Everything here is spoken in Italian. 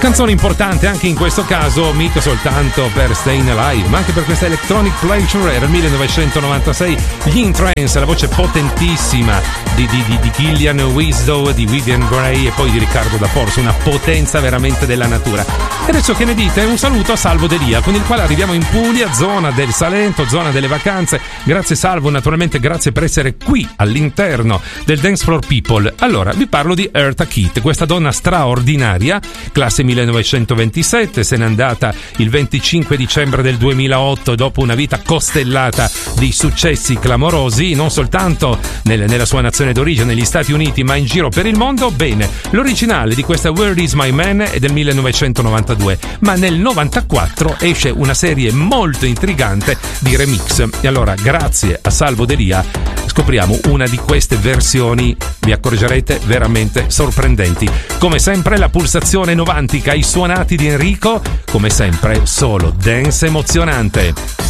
Canzone importante anche in questo caso, mica soltanto per Staying Alive, ma anche per questa Electronic Pleasure. Era il 1996, gli In Trance, la voce potentissima di Gillian Wisdow, di Vivian Gray e poi di Riccardo Da Force, una potenza veramente della natura. E adesso che ne dite? Un saluto a Salvo Delia, con il quale arriviamo in Puglia, zona del Salento, zona delle vacanze. Grazie Salvo, naturalmente grazie per essere qui all'interno del Dance Floor People. Allora, vi parlo di Eartha Kitt, questa donna straordinaria, classe 1927, se n'è andata il 25 dicembre del 2008 dopo una vita costellata di successi clamorosi, non soltanto nella sua nazione d'origine, negli Stati Uniti, ma in giro per il mondo. Bene, l'originale di questa Where Is My Man è del 1992, ma nel 94 esce una serie molto intrigante di remix. E allora, grazie a Salvo Delia, scopriamo una di queste versioni, vi accorgerete, veramente sorprendenti. Come sempre la pulsazione novantica, i suonati di Enrico, come sempre solo dance emozionante.